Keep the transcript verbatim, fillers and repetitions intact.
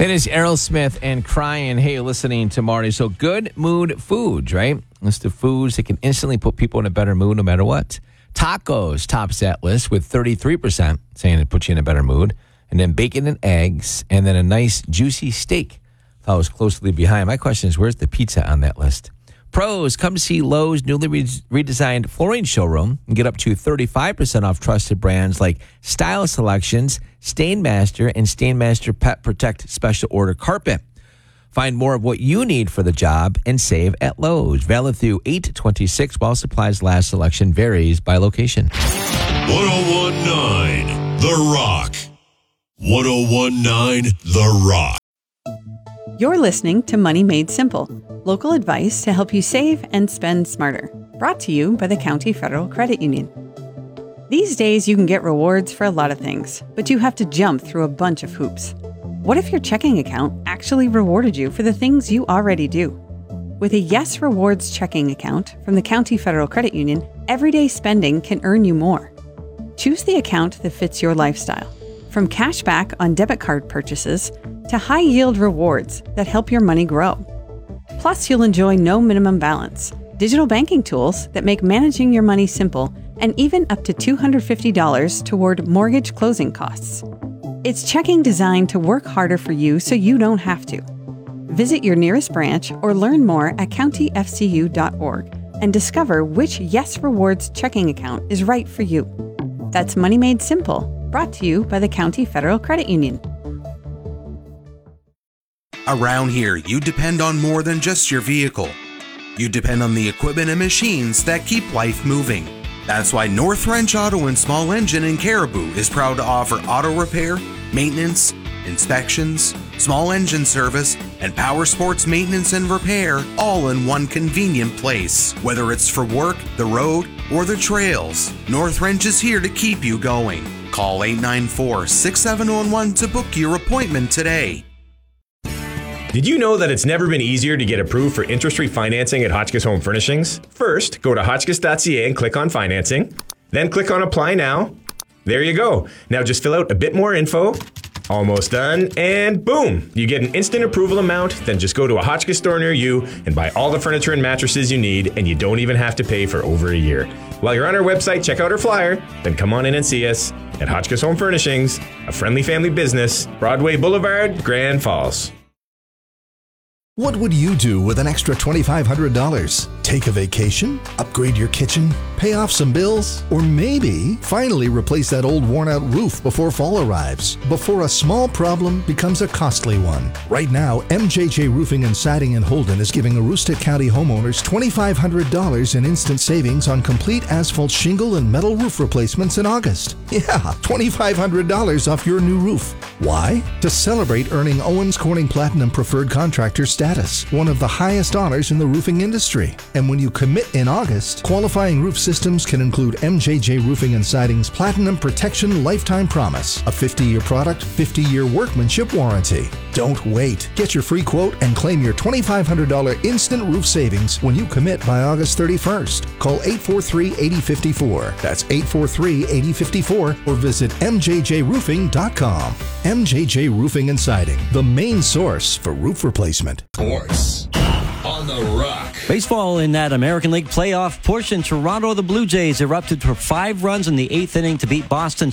It is Aerosmith and Crying. Hey, you're listening to Marty. So good mood foods, right? List of foods that can instantly put people in a better mood no matter what. Tacos tops that list with thirty-three percent saying it puts you in a better mood. And then bacon and eggs, and then a nice juicy steak follows closely behind. My question is, where's the pizza on that list? Pros, come see Lowe's newly re- redesigned flooring showroom and get up to thirty-five percent off trusted brands like Style Selections, Stainmaster, and Stainmaster Pet Protect Special Order Carpet. Find more of what you need for the job and save at Lowe's. Valid through eight twenty-six while supplies last. Selection varies by location. ten nineteen The Rock. ten nineteen The Rock. You're listening to Money Made Simple, local advice to help you save and spend smarter. Brought to you by the County Federal Credit Union. These days, you can get rewards for a lot of things, but you have to jump through a bunch of hoops. What if your checking account actually rewarded you for the things you already do? With a Yes Rewards checking account from the County Federal Credit Union, everyday spending can earn you more. Choose the account that fits your lifestyle, from cash back on debit card purchases to high-yield rewards that help your money grow. Plus, you'll enjoy no minimum balance, digital banking tools that make managing your money simple, and even up to two hundred fifty dollars toward mortgage closing costs. It's checking designed to work harder for you so you don't have to. Visit your nearest branch or learn more at county f c u dot org and discover which Yes Rewards checking account is right for you. That's Money Made Simple, brought to you by the County Federal Credit Union. Around here, you depend on more than just your vehicle. You depend on the equipment and machines that keep life moving. That's why North Wrench Auto and Small Engine in Caribou is proud to offer auto repair, maintenance, inspections, small engine service, and power sports maintenance and repair all in one convenient place. Whether it's for work, the road, or the trails, North Wrench is here to keep you going. Call eight nine four, six seven one one to book your appointment today. Did you know that it's never been easier to get approved for interest-free financing at Hotchkiss Home Furnishings? First, go to hotchkiss dot c a and click on Financing. Then click on Apply Now. There you go. Now just fill out a bit more info. Almost done. And boom! You get an instant approval amount. Then just go to a Hotchkiss store near you and buy all the furniture and mattresses you need, and you don't even have to pay for over a year. While you're on our website, check out our flyer. Then come on in and see us at Hotchkiss Home Furnishings, a friendly family business, Broadway Boulevard, Grand Falls. What would you do with an extra twenty-five hundred dollars? Take a vacation? Upgrade your kitchen? Pay off some bills? Or maybe finally replace that old worn-out roof before fall arrives? Before a small problem becomes a costly one. Right now, M J J Roofing and Siding in Holden is giving Aroostook County homeowners twenty-five hundred dollars in instant savings on complete asphalt shingle and metal roof replacements in August. Yeah, twenty-five hundred dollars off your new roof. Why? To celebrate earning Owens Corning Platinum Preferred Contractor status, one of the highest honors in the roofing industry. And when you commit in August, qualifying roof systems can include M J J Roofing and Siding's Platinum Protection Lifetime Promise, a fifty-year product, fifty-year workmanship warranty. Don't wait. Get your free quote and claim your twenty-five hundred dollars instant roof savings when you commit by August thirty-first. Call eight four three, eight zero five four. That's eight four three, eight zero five four or visit m j j roofing dot com. M J J Roofing and Siding, the main source for roof replacement. Sports on the Rock. Baseball in that American League playoff portion. Toronto, the Blue Jays erupted for five runs in the eighth inning to beat Boston